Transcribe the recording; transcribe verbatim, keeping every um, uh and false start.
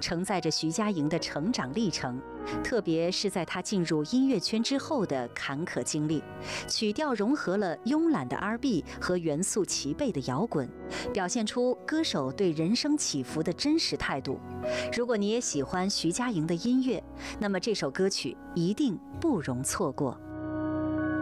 承载着徐佳莹的成长历程，特别是在她进入音乐圈之后的坎坷经历。曲调融合了慵懒的 R and B 和元素齐备的摇滚，表现出歌手对人生起伏的真实态度。如果你也喜欢徐佳莹的音乐，那么这首歌曲一定不容错过。